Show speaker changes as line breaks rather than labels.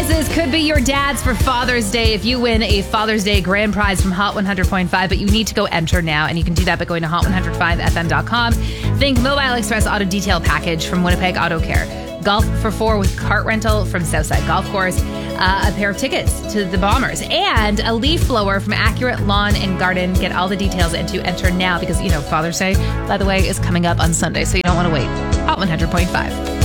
prizes could be your dad's for Father's Day if you win a Father's Day grand prize from Hot 100.5, but you need to go enter now, and you can do that by going to hot105fm.com. Think Mobile Express Auto Detail Package from Winnipeg Auto Care. Golf for 4 with cart rental from Southside Golf Course. A pair of tickets to the Bombers. And a leaf blower from Accurate Lawn and Garden. Get all the details and to enter now because, Father's Day, by the way, is coming up on Sunday, so you don't want to wait. Hot 100.5.